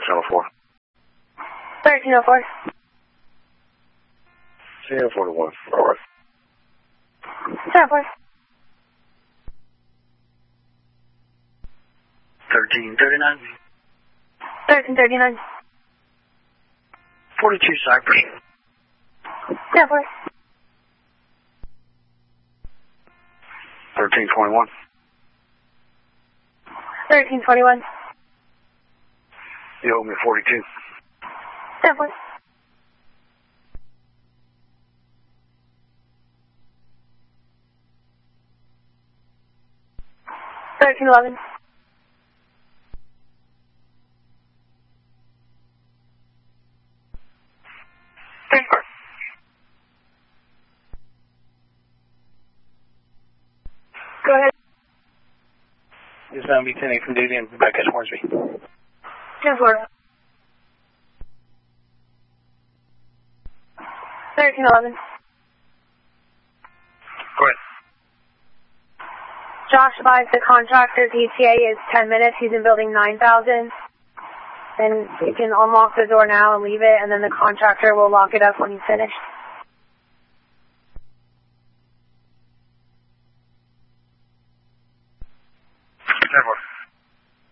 Channel 4. 1304. CN 4 to 1. Alright. Channel 4. 1339. 1339. 42 Cypress. Channel 4. 1321. 1321. You owe me 42. Channel 4. 1311. 34. Go ahead. This is B10 from duty and back at Hornsby. 10-4. 1311. Go ahead. Josh advised the contractor's ETA is 10 minutes. He's in building 9000. And you can unlock the door now and leave it, and then the contractor will lock it up when he's finished. 10-4.